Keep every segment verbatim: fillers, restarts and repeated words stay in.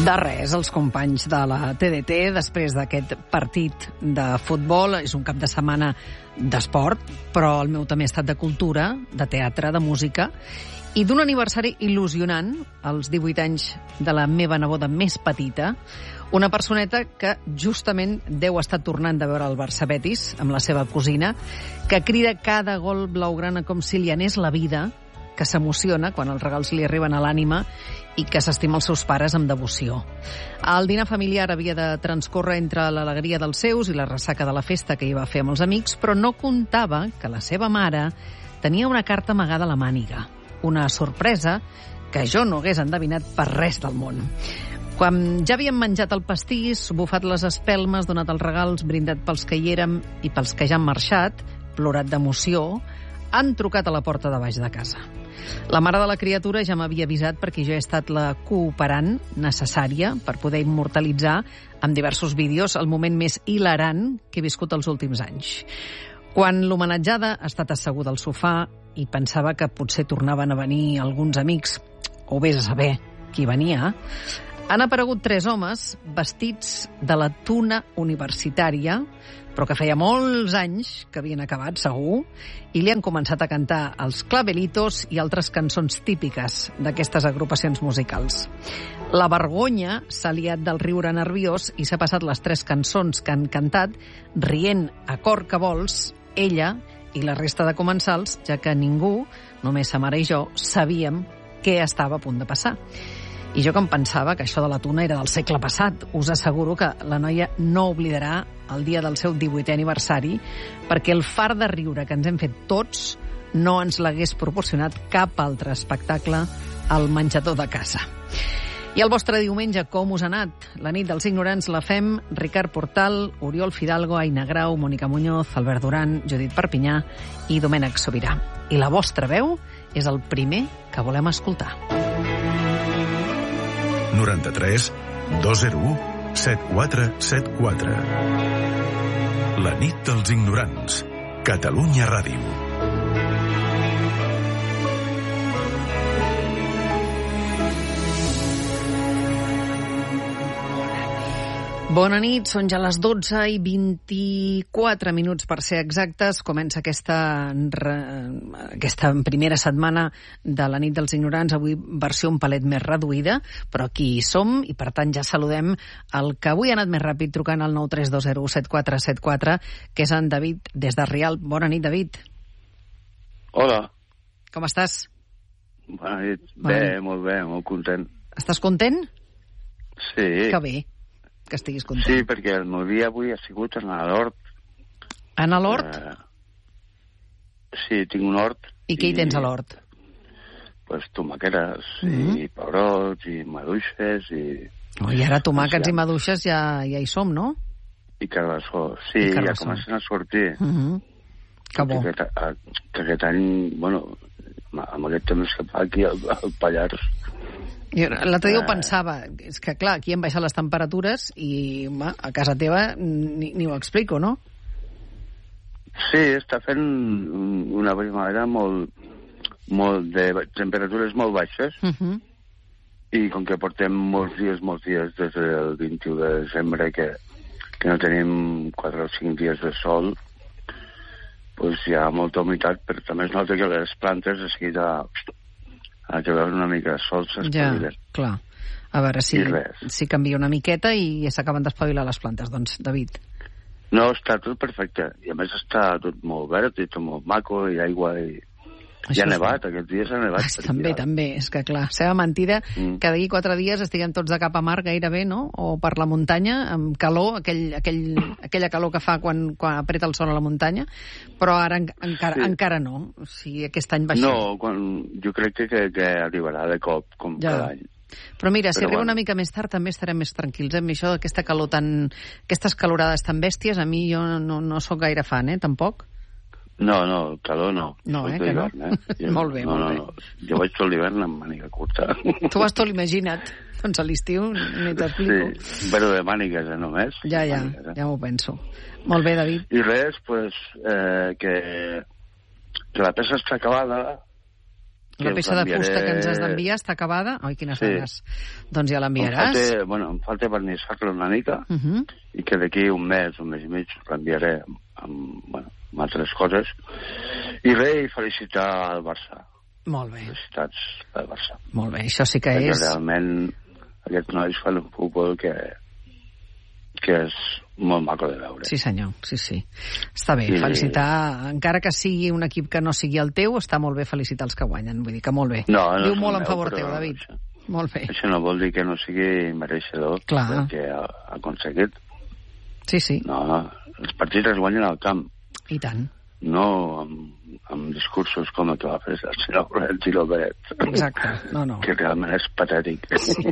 De res, els companys de la T D T, després d'aquest partit de futbol. És un cap de setmana d'esport, però el meu també ha estat de cultura, de teatre, de música i d'un aniversari il·lusionant, els divuit anys de la meva neboda més petita, una personeta que justament deu estar tornant de veure el Barça Betis amb la seva cosina, que crida cada gol blaugrana com si li anés la vida, que s'emociona quan els regals li arriben a l'ànima i que s'estima els seus pares amb devoció. El dinar familiar havia de transcórrer entre l'alegria dels seus i la ressaca de la festa que hi va fer amb els amics, però no comptava que la seva mare tenia una carta amagada a la màniga, una sorpresa que jo no hagués endevinat per res del món. Quan ja havíem menjat el pastís, bufat les espelmes, donat els regals, brindat pels que hi érem i pels que ja han marxat, plorat d'emoció, han trucat a la porta de baix de casa. La mare de la criatura ja m'havia avisat perquè jo he estat la cooperant necessària per poder immortalitzar amb diversos vídeos el moment més hilarant que he viscut els últims anys. Quan l'homenatjada ha estat asseguda al sofà i pensava que potser tornaven a venir alguns amics, o vés a saber qui venia, han aparegut tres homes vestits de la tuna universitària, però que feia molts anys que havien acabat, segur, i li han començat a cantar els clavelitos i altres cançons típiques d'aquestes agrupacions musicals. La vergonya s'ha liat del riure nerviós i s'ha passat les tres cançons que han cantat rient a cor que vols, ella i la resta de comensals, ja que ningú, només sa mare i jo, sabíem què estava a punt de passar. I jo que em pensava que això de la tuna era del segle passat. Us asseguro que la noia no oblidarà el dia del seu divuitè aniversari, perquè el far de riure que ens hem fet tots no ens l'hagués proporcionat cap altre espectacle al menjador de casa. I el vostre diumenge, com us ha anat? La nit dels ignorants la fem Ricard Portal, Oriol Fidalgo, Aina Grau, Mònica Muñoz, Albert Duran, Judit Perpinyà i Domènec Sobirà. I la vostra veu és el primer que volem escoltar. noranta-tres dos zero u set quatre set quatre. La nit dels ignorants. Catalunya Ràdio. Bona nit, són ja les dotze i vint-i-quatre minuts per ser exactes. Comença aquesta, aquesta primera setmana de la nit dels ignorants, avui versió un palet més reduïda, però aquí hi som i per tant ja saludem el que avui ha anat més ràpid trucant al nou tres dos zero set quatre set quatre, que és en David des de Rialp. Bona nit, David. Hola. Com estàs? Bona nit. Bona bé, nit. molt bé, molt content. Estàs content? Sí. Que bé que estiguis content. Sí, perquè el meu dia avui ha sigut anar a l'hort. Anar a l'hort? Eh, sí, tinc un hort. I què hi tens a l'hort? Pues tomaqueres, Mm-hmm. i pebrots, i maduixes, i... Oh, I ara tomàquets i maduixes ja, ja hi som, no? I carbassó. Sí, I ja carbassó. comencen a sortir. Mm-hmm. Que bo. Que, que, que aquest any, bueno, amb aquest temps que fa aquí al, al Pallars... L'altre dia ho pensava, és que clar, aquí han baixat les temperatures i home, a casa teva ni, ni ho explico, no? Sí, està fent una primavera molt, molt de temperatures molt baixes. Uh-huh. I com que portem molts dies, molts dies des del vint-i-u de desembre que, que no tenim quatre o cinc dies de sol, doncs hi ha molta humitat, però també es nota que les plantes de seguida ha que veure una mica de sol s'espavilen. Ja, clar. A veure si, si canvia una miqueta i s'acaben d'espavilar les plantes, doncs, David. No, està tot perfecte. I a més està tot molt verd i tot molt maco i aigua i... Això ja ha nevat, aquests dies ha nevat. Ah, també, també. És que, clar, seva mentida mm. que d'aquí quatre dies estiguem tots de cap a mar gairebé, no? O per la muntanya, amb calor, aquell, aquell, aquella calor que fa quan, quan apreta el sol a la muntanya, però ara en, encara, sí. encara no. O sigui, aquest any va així. No, quan, jo crec que, que, que arribarà de cop, com ja. cada any. Però mira, si però arriba bueno. una mica més tard també estarem més tranquils. Eh? Amb això, aquesta calor tan... aquestes calorades tan bèsties, a mi jo no, no sóc gaire fan, eh? Tampoc. No, no, calor no. No, eh, que no? Eh? Jo, molt bé, no, molt no, bé. No. Jo vaig tot l'hivern amb màniga curta. Tu vas tot l'imagina't. Doncs a l'estiu ni t'explico. Sí, però de mànigues, eh, només. Ja, ja, mànigues, eh? ja m'ho penso. Molt bé, David. I res, pues, eh, que, que la peça està acabada. La peça de fusta que ens has d'enviar està acabada? Oi, quines sí. ganes. Doncs ja l'enviaràs. Em falta, bueno, em falta vernissar-la una mica uh -huh. i que d'aquí un mes, un mes i mig, l'enviaré amb, amb, bueno, amb altres coses. I res, felicitar al Barça. Molt bé. Felicitats al Barça. Molt bé, això sí que Perquè és... realment aquests nois fan un futbol que, que és molt maco de veure. Sí, senyor, sí, sí. Està bé, I... felicitar, encara que sigui un equip que no sigui el teu, està molt bé felicitar els que guanyen, vull dir que molt bé. No, no Diu molt en meu, favor teu, David. Això, molt bé. Això no vol dir que no sigui mereixedor Clar. perquè ha, ha aconseguit. Sí, sí. No, els partits es guanyen al camp. I tant. No amb, amb discursos com el que va fer el senyor Florentino Pérez. Exacte, no, no. Que realment és patètic. Sí.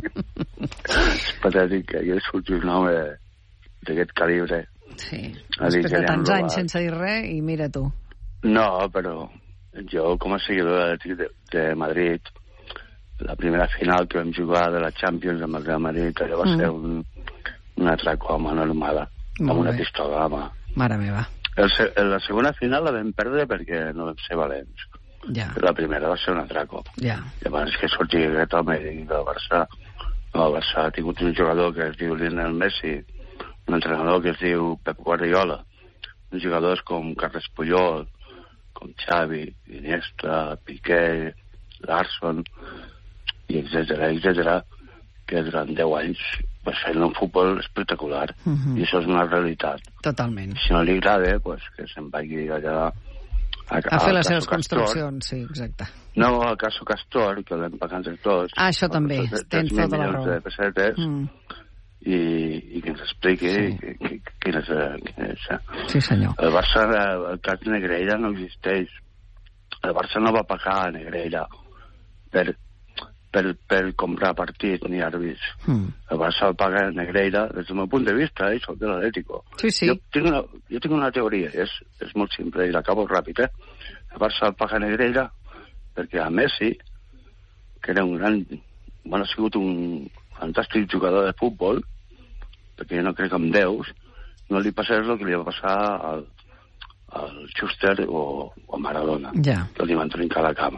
És patètic que hi surti un home d'aquest calibre. Sí, després de tants anys sense dir res, i mira tu. No, però jo, com a seguidor de, de, de Madrid, la primera final que vam jugar de la Champions amb el Real Madrid, allò va mm. ser un, un atraco a mano armada, amb una bé. pistola a mà. Mare meva. El, la segona final la vam perdre perquè no vam ser valents. Ja. La primera va ser un atraco. Ja. Llavors que sorti aquest home i el Barça, el Barça ha tingut un jugador que es diu Lionel Messi, un entrenador que es diu Pep Guardiola, uns jugadors com Carles Puyol, com Xavi, Iniesta, Piqué, Larsson, i etcètera, etcètera, que durant deu anys pues, fent un futbol espectacular. Uh-huh. I això és una realitat. Totalment. Si no li agrada, pues, que se'n vagi allà a, a fer les seves construccions, sí, exacte. No, al Caso Castor, que l'hem pagat entre tots. Ah, això també, tens tota la raó. De pessetes, mm. i, i que ens expliqui sí. quin és, quin és. Sí, senyor. El Barça, el cas de Negreira no existeix. El Barça no va pagar a Negreira per, per, per comprar partits ni àrbits. Mm. El Barça el paga a Negreira des del meu punt de vista, eh, soc de l'Atlético. Sí, sí. Jo tinc una, jo tinc una teoria, és, és molt simple i l'acabo ràpid, eh? El Barça el paga a Negreira perquè a Messi, que era un gran... Bueno, ha sigut un fantàstic jugador de futbol, perquè jo no crec en déus, no li passés el que li va passar al, al Schuster o, o a Maradona, ja. que li van trencar la cama.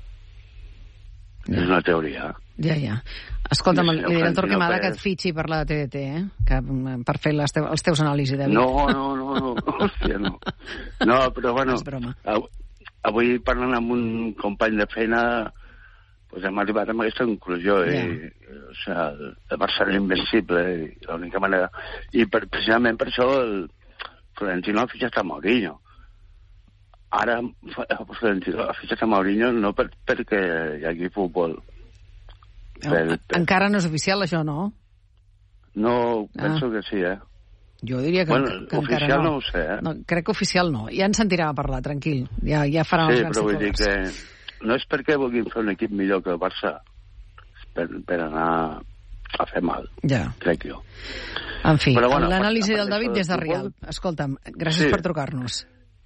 Ja. És una teoria. Ja, ja. Escolta'm, li diré al Torquemada que et fitxi per la T D T, eh? Que, per fer les teus, els teus anàlisis de vida. No, no, no, no. Hòstia, no. No, però bueno, avui parlant amb un company de feina, pues hem arribat a aquesta conclusió. Yeah. I, o sigui, el Barça era invencible, i l'única manera... I per, precisament per això el Florentino ha fitxat a Mourinho. Ara el Florentino ha fitxat a Mourinho no per, perquè hi hagi futbol. Per, per... Encara no és oficial, això, no? No, penso ah. que sí, eh? Jo diria que, bueno, que encara oficial no. no ho sé, eh? No, crec que oficial no. Ja ens sentirà a parlar, tranquil. Ja, ja farà sí, els grans però vull titulars. dir que no és perquè vulguin fer un equip millor que el Barça per, per anar a fer mal, ja. crec jo. En fi, bueno, l'anàlisi del David des de Rialp. Escolta'm, gràcies sí. per trucar-nos.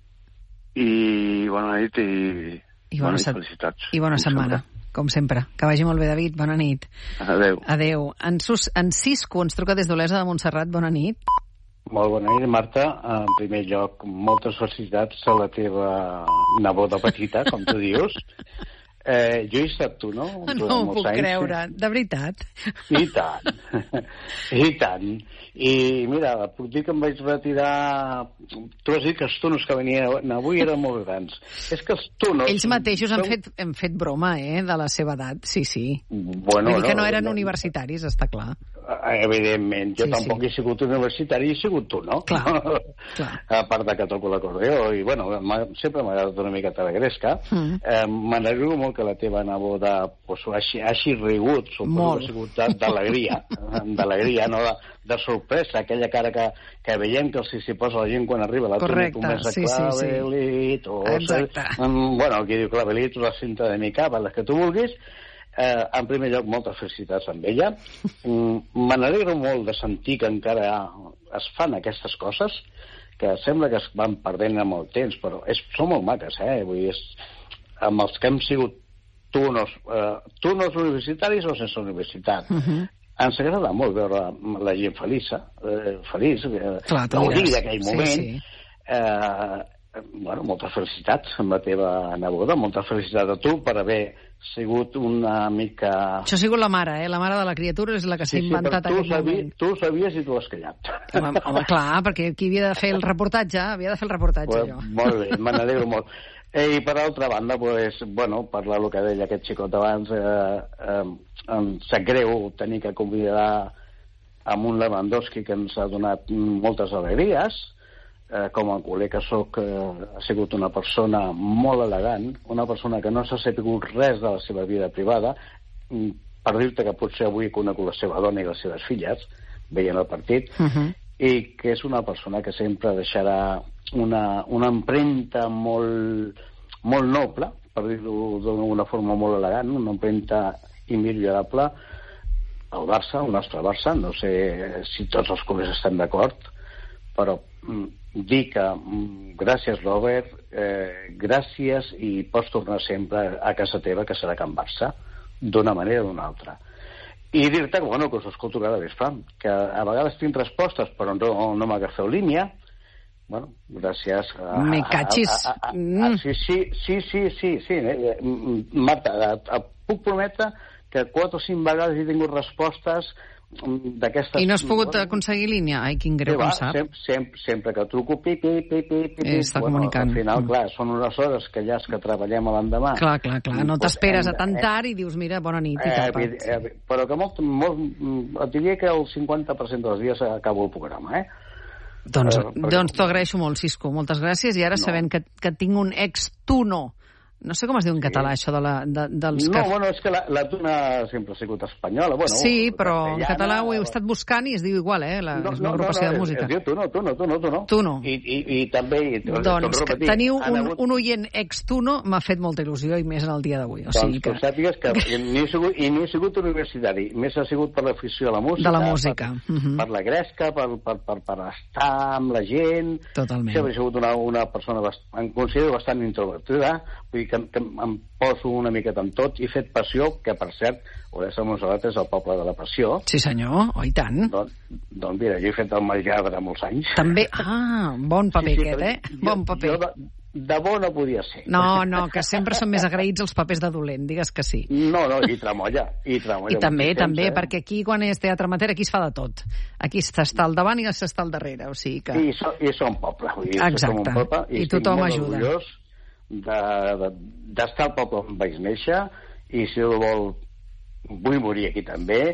I bona nit i, I bona, bona set... felicitats. I bona setmana, sempre. Com sempre. Que vagi molt bé, David. Bona nit. Adéu. Adéu. En, Sus... en Cisco ens truca des d'Olesa de Montserrat. Bona nit. Molt bona nit, Marta. En primer lloc, moltes felicitats a la teva neboda petita, com tu dius. Eh, jo he estat tu, no? No ho puc anys. creure, de veritat. I tant, i tant. I mira, puc dir que em vaig retirar... Tu has dit que els tunos que venien avui eren molt grans. És que els tunos... Ells mateixos han fet, han fet broma, eh, de la seva edat, sí, sí. Bueno, Vull dir que no, no eren no, universitaris, està clar. Evidentment, jo sí, tampoc sí. he sigut universitari, he sigut tu, no? Clar, clar. A part de que toco l'acordeó i, bueno, sempre m'ha agradat una mica de gresca. Mm. Eh, M'alegro molt que la teva neboda pues, hagi, hagi rigut, suposo que ha sigut d'alegria, d'alegria, no de, de sorpresa, aquella cara que, que veiem que si s'hi posa la gent quan arriba la Correcte, túnica sí, clavelit, sí, sí. o... Exacte. O, bueno, aquí diu clavelit, o la cinta de mica, les que tu vulguis. Eh, en primer lloc, moltes felicitats amb ella. Mm, Me n'alegro molt de sentir que encara es fan aquestes coses, que sembla que es van perdent amb el temps, però és, són molt maques, eh? Vull dir, és, amb els que hem sigut tunos, eh, tunos universitaris o sense universitat. Uh -huh. Ens agrada molt veure la gent feliç, eh, feliç, eh, gaudir d'aquell moment. Sí, sí. Eh, bueno, moltes felicitats amb la teva neboda, moltes felicitats a tu per haver sigut una mica... Això ha sigut la mare, eh? La mare de la criatura és la que s'ha sí, sí, inventat aquest sabia, moment. Tu ho sabies i tu l'has callat. Home, home, clar, perquè qui havia de fer el reportatge, havia de fer el reportatge, pues, jo. Molt bé, me n'alegro molt. Eh, I per altra banda, pues, bueno, parlar del que deia aquest xicot abans, eh, eh, em sap greu tenir que convidar amb un Lewandowski que ens ha donat moltes alegries, eh, com a culer que soc, eh, ha sigut una persona molt elegant, una persona que no s'ha sabut res de la seva vida privada, per dir-te que potser avui he conegut la seva dona i les seves filles, veient el partit, uh -huh. i que és una persona que sempre deixarà una, una empremta molt, molt noble, per dir-ho d'una forma molt elegant, una empremta immillorable al Barça, al nostre Barça. No sé si tots els culers estan d'acord, però dir que gràcies, Robert, eh, gràcies, i pots tornar sempre a casa teva, que serà Can Barça, d'una manera o d'una altra. I dir-te que, bueno, que us escolto cada vespre, que a vegades tinc respostes, però no, no m'agafeu línia. Bueno, gràcies. A, Me cachis. A, a, a, a, sí, sí, sí, sí, sí, sí. Eh? Marta, et puc prometre que quatre o cinc vegades he tingut respostes d'aquestes... I no has pogut aconseguir línia? Ai, quin greu, com sap. Sempre, sempre, sempre que truco, pi, pi, pi, pi, pi, està bueno, comunicant. Al final, clar, són unes hores que ja és que treballem a l'endemà. Clar, clar, clar. No t'esperes a tan tard i dius, mira, bona nit, i tapa't. Eh, eh, però que molt, molt, et diria que el cinquanta per cent dels dies acabo el programa, eh? Doncs, eh, perquè... doncs t'ho agraeixo molt, Cisco. Moltes gràcies. I ara, no. sabent que, que tinc un ex-tuno, no sé com es diu en català, sí. això de la, de, dels... No, que... bueno, és que la, la tuna sempre ha sigut espanyola. Bueno, sí, però en català ho he estat buscant i es diu igual, eh? La, no, és una no, agrupació no, no, de música. Es diu tuno, tuno, tuno, tuno. Tuno. I, i, i també... I, doncs que teniu un, hagut... un oient ex-tuno m'ha fet molta il·lusió, i més en el dia d'avui. O sigui doncs que... tu sàpigues que ni he sigut, i ni he sigut universitari, més ha sigut per l'afició a la música. De la música. Per, uh -huh. per la gresca, per, per, per, per estar amb la gent. Totalment. Sempre he sigut una, una persona, bast... em considero bastant introvertida, vull dir que, que em poso una miqueta amb tot, i he fet Passió, que per cert, Olesa de Montserrat és el poble de la passió. Sí senyor, oh, i tant. Doncs, doncs mira, jo he fet el Mallada molts anys. També, ah, bon paper sí, sí, aquest, eh? Jo, bon paper. Jo de, de bo no podia ser. No, no, que sempre són més agraïts els papers de dolent, digues que sí. No, no, i tremolla, i tremolla. I també, temps, també, eh? perquè aquí, quan és teatre amateur, aquí es fa de tot. Aquí s'està al davant i s'està al darrere, o sigui que... I, so, i som poble. Vull dir, exacte, som un poble, i, i tothom ajuda. d'estar de, de, al poble on vaig néixer, i si ho vol vull morir aquí també,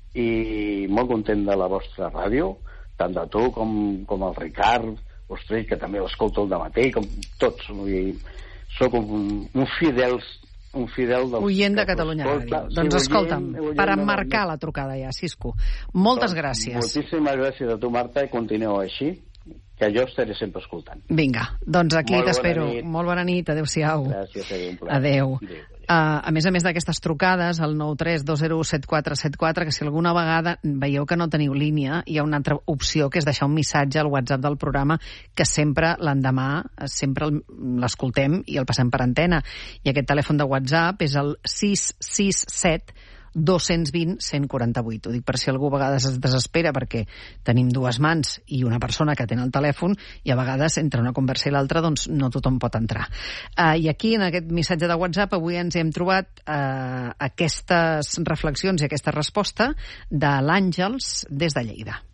i molt content de la vostra ràdio, tant de tu com, com el Ricard Ostrell, que també l'escolto al dematí, com tots. Vull dir, soc un, un fidel un fidel del... Oient de Catalunya Ràdio. Sí, doncs escolta'm, oient, per emmarcar la trucada ja, Cisco. Moltes doncs, gràcies. Moltíssimes gràcies a tu, Marta, i continueu així, que jo estaré sempre escoltant. Vinga, doncs aquí t'espero. Molt bona nit, adéu-siau. Gràcies, adéu. Adéu. adéu. Uh, a més a més d'aquestes trucades, al nou tres dos zero u set quatre set quatre, que si alguna vegada veieu que no teniu línia, hi ha una altra opció, que és deixar un missatge al WhatsApp del programa, que sempre l'endemà, sempre l'escoltem i el passem per antena. I aquest telèfon de WhatsApp és el sis sis set dos cents vint cent quaranta-vuit. Ho dic per si algú a vegades es desespera, perquè tenim dues mans i una persona que atén el telèfon, i a vegades entre una conversa i l'altra doncs no tothom pot entrar. Uh, I aquí, en aquest missatge de WhatsApp, avui ens hem trobat uh, aquestes reflexions i aquesta resposta de l'Àngels des de Lleida.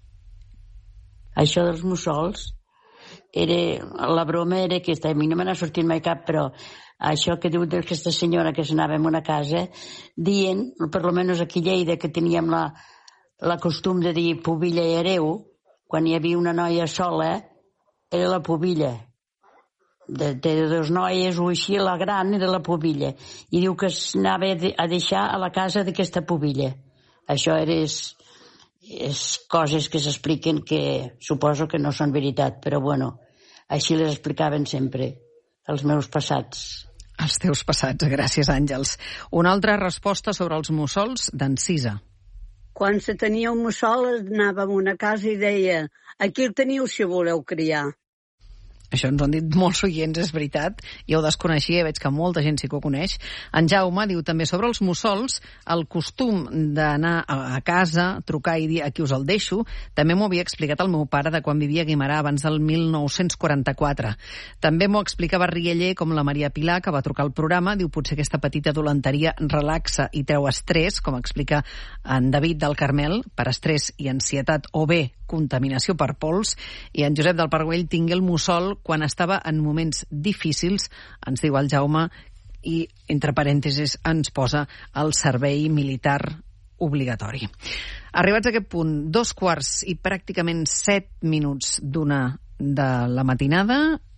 Això dels mussols, era, la broma era aquesta, a mi no me n'ha sortit mai cap, però això que diu d'aquesta senyora que s'anava en una casa, dient, per almenys aquí a Lleida, que teníem la, la costum de dir pubilla i hereu, quan hi havia una noia sola, era la pubilla. De, de dos noies o així, la gran era la pubilla. I diu que s'anava a deixar a la casa d'aquesta pubilla. Això era... És, és coses que s'expliquen que suposo que no són veritat, però bueno, així les explicaven sempre, els meus passats. Els teus passats, gràcies, Àngels. Una altra resposta sobre els mussols d'Encisa. Quan se tenia un mussol anava a una casa i deia: aquí el teniu si voleu criar. Això ens ho han dit molts oients, és veritat. Jo ho desconeixia, veig que molta gent sí que ho coneix. En Jaume diu també sobre els mussols, el costum d'anar a casa, trucar i dir aquí us el deixo, també m'ho havia explicat el meu pare de quan vivia a Guimerà abans del mil nou-cents quaranta-quatre. També m'ho explicava Rieller, com la Maria Pilar, que va trucar al programa. Diu, potser aquesta petita dolenteria relaxa i treu estrès, com explica en David del Carmel, per estrès i ansietat, o bé contaminació per pols. I en Josep del Parguell, tingué el mussol quan estava en moments difícils, ens diu el Jaume, i entre parèntesis ens posa el servei militar obligatori. Arribats a aquest punt, dos quarts i pràcticament set minuts d'una de la matinada,